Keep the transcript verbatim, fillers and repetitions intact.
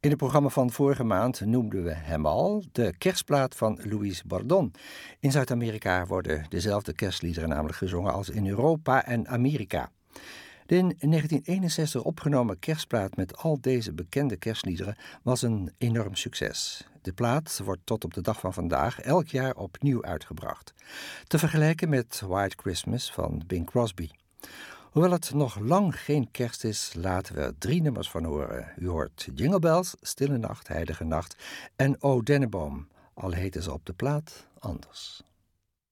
In het programma van vorige maand noemden we hem al, de kerstplaat van Louis Bordon. In Zuid-Amerika worden dezelfde kerstliederen namelijk gezongen als in Europa en Amerika. De in negentien eenenzestig opgenomen kerstplaat met al deze bekende kerstliederen was een enorm succes. De plaat wordt tot op de dag van vandaag elk jaar opnieuw uitgebracht. Te vergelijken met White Christmas van Bing Crosby. Hoewel het nog lang geen kerst is, laten we er drie nummers van horen. U hoort Jingle Bells, Stille Nacht, Heilige Nacht en O Denneboom, al heten ze op de plaat anders.